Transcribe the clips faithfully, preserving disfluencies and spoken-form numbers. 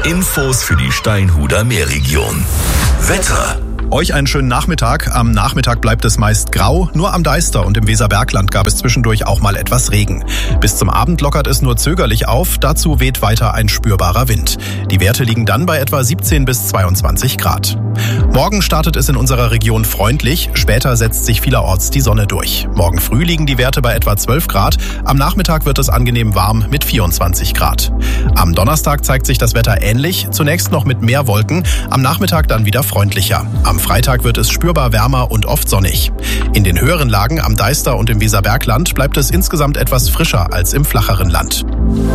Infos für die Steinhuder Meerregion. Wetter. Euch einen schönen Nachmittag. Am Nachmittag bleibt es meist grau. Nur am Deister und im Weserbergland gab es zwischendurch auch mal etwas Regen. Bis zum Abend lockert es nur zögerlich auf. Dazu weht weiter ein spürbarer Wind. Die Werte liegen dann bei etwa siebzehn bis zweiundzwanzig Grad. Morgen startet es in unserer Region freundlich. Später setzt sich vielerorts die Sonne durch. Morgen früh liegen die Werte bei etwa zwölf Grad. Am Nachmittag wird es angenehm warm mit vierundzwanzig Grad. Am Donnerstag zeigt sich das Wetter ähnlich. Zunächst noch mit mehr Wolken. Am Nachmittag dann wieder freundlicher. Am Freitag wird es spürbar wärmer und oft sonnig. In den höheren Lagen am Deister und im Weserbergland bleibt es insgesamt etwas frischer als im flacheren Land.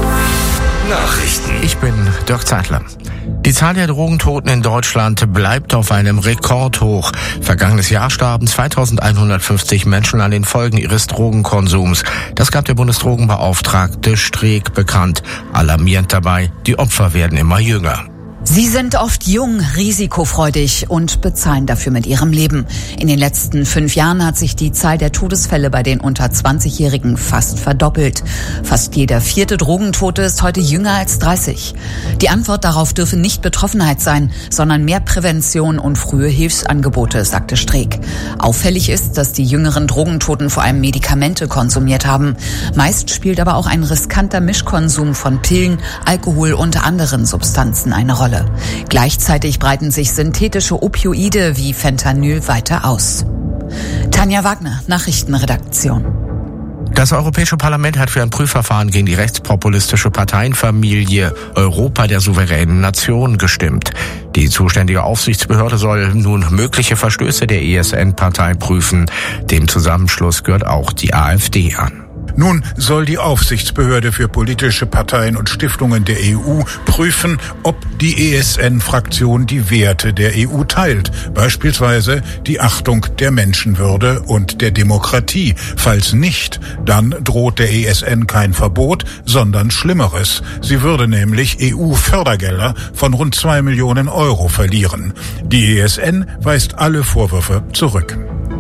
Nachrichten. Ich bin Dirk Zeitler. Die Zahl der Drogentoten in Deutschland bleibt auf einem Rekordhoch. Vergangenes Jahr starben zweitausendeinhundertfünfzig Menschen an den Folgen ihres Drogenkonsums. Das gab der Bundesdrogenbeauftragte Streeck bekannt. Alarmierend dabei, die Opfer werden immer jünger. Sie sind oft jung, risikofreudig und bezahlen dafür mit ihrem Leben. In den letzten fünf Jahren hat sich die Zahl der Todesfälle bei den unter zwanzigjährigen fast verdoppelt. Fast jeder vierte Drogentote ist heute jünger als dreißig. Die Antwort darauf dürfe nicht Betroffenheit sein, sondern mehr Prävention und frühe Hilfsangebote, sagte Streeck. Auffällig ist, dass die jüngeren Drogentoten vor allem Medikamente konsumiert haben. Meist spielt aber auch ein riskanter Mischkonsum von Pillen, Alkohol und anderen Substanzen eine Rolle. Gleichzeitig breiten sich synthetische Opioide wie Fentanyl weiter aus. Tanja Wagner, Nachrichtenredaktion. Das Europäische Parlament hat für ein Prüfverfahren gegen die rechtspopulistische Parteienfamilie Europa der souveränen Nation gestimmt. Die zuständige Aufsichtsbehörde soll nun mögliche Verstöße der E S N-Partei prüfen. Dem Zusammenschluss gehört auch die AfD an. Nun soll die Aufsichtsbehörde für politische Parteien und Stiftungen der E U prüfen, ob die E S N-Fraktion die Werte der E U teilt, beispielsweise die Achtung der Menschenwürde und der Demokratie. Falls nicht, dann droht der E S N kein Verbot, sondern Schlimmeres. Sie würde nämlich E U-Fördergelder von rund zwei Millionen Euro verlieren. Die E S N weist alle Vorwürfe zurück.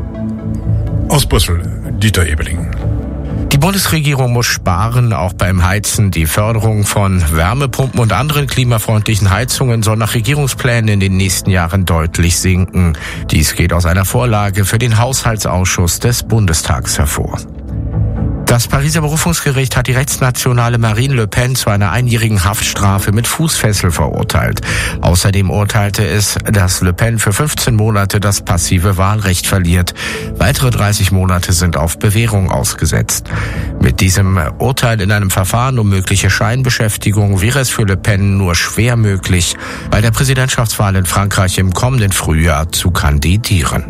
Aus Brüssel, Dieter Ebeling. Die Bundesregierung muss sparen, auch beim Heizen. Die Förderung von Wärmepumpen und anderen klimafreundlichen Heizungen soll nach Regierungsplänen in den nächsten Jahren deutlich sinken. Dies geht aus einer Vorlage für den Haushaltsausschuss des Bundestags hervor. Das Pariser Berufungsgericht hat die rechtsnationale Marine Le Pen zu einer einjährigen Haftstrafe mit Fußfessel verurteilt. Außerdem urteilte es, dass Le Pen für fünfzehn Monate das passive Wahlrecht verliert. Weitere dreißig Monate sind auf Bewährung ausgesetzt. Mit diesem Urteil in einem Verfahren um mögliche Scheinbeschäftigung wäre es für Le Pen nur schwer möglich, bei der Präsidentschaftswahl in Frankreich im kommenden Frühjahr zu kandidieren.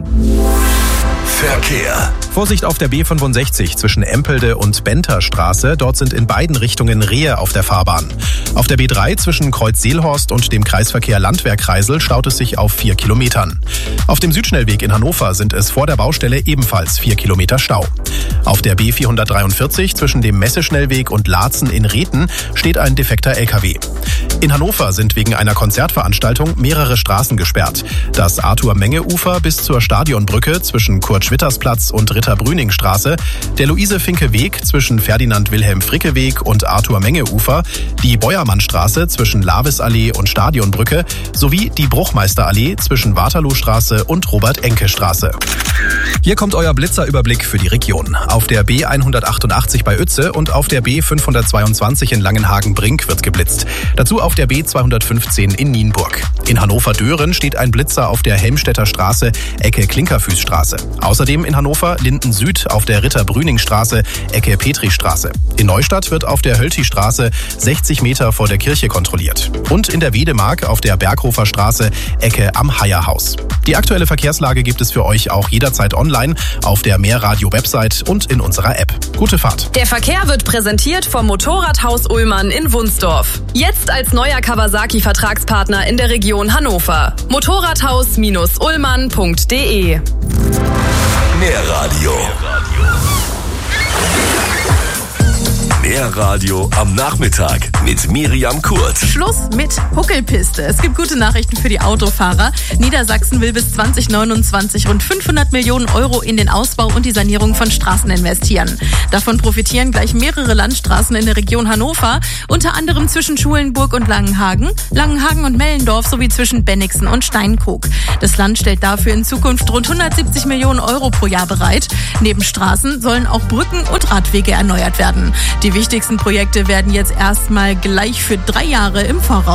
Verkehr. Vorsicht auf der B fünfundsechzig zwischen Empelde und Benterstraße. Dort sind in beiden Richtungen Rehe auf der Fahrbahn. Auf der B drei zwischen Kreuz Seelhorst und dem Kreisverkehr Landwehr-Kreisel staut es sich auf vier Kilometern. Auf dem Südschnellweg in Hannover sind es vor der Baustelle ebenfalls vier Kilometer Stau. Auf der B vierhundertdreiundvierzig zwischen dem Messeschnellweg und Laatzen in Rethen steht ein defekter L K W. In Hannover sind wegen einer Konzertveranstaltung mehrere Straßen gesperrt. Das Arthur-Menge-Ufer bis zur Stadionbrücke zwischen Kurt-Schwitters-Platz und Ritter-Brüning-Straße, der Luise-Finke-Weg zwischen Ferdinand-Wilhelm-Fricke-Weg und Arthur-Menge-Ufer, die Beuermannstraße zwischen Lavis-Allee und Stadionbrücke sowie die Bruchmeister-Allee zwischen Waterloostraße und Robert-Enke-Straße. Hier kommt euer Blitzerüberblick für die Region. Auf der B hundertachtundachtzig bei Uetze und auf der B fünfhundertzweiundzwanzig in Langenhagen-Brink wird geblitzt. Dazu auf der B zweihundertfünfzehn in Nienburg. In Hannover-Dören steht ein Blitzer auf der Helmstedter Straße, Ecke Klinkerfüßstraße. Außerdem in Hannover Linden Süd auf der Ritter-Brüning-Straße, Ecke Petristraße. In Neustadt wird auf der Hölti-Straße sechzig Meter vor der Kirche kontrolliert. Und in der Wedemark auf der Berghofer Straße, Ecke am Heierhaus. Die aktuelle Verkehrslage gibt es für euch auch jederzeit online auf der Mehrradio-Website und in unserer App. Gute Fahrt. Der Verkehr wird präsentiert vom Motorradhaus Ullmann in Wunsdorf. Jetzt als neuer Kawasaki-Vertragspartner in der Region Hannover. motorradhaus Ullmann punkt de. Mehr Radio. R Radio am Nachmittag mit Miriam Kurt. Schluss mit Huckelpiste. Es gibt gute Nachrichten für die Autofahrer. Niedersachsen will bis zwanzig neunundzwanzig rund fünfhundert Millionen Euro in den Ausbau und die Sanierung von Straßen investieren. Davon profitieren gleich mehrere Landstraßen in der Region Hannover, unter anderem zwischen Schulenburg und Langenhagen, Langenhagen und Mellendorf sowie zwischen Bennigsen und Steinkrug. Das Land stellt dafür in Zukunft rund hundertsiebzig Millionen Euro pro Jahr bereit. Neben Straßen sollen auch Brücken und Radwege erneuert werden. Die wichtigsten Projekte werden jetzt erstmal gleich für drei Jahre im Voraus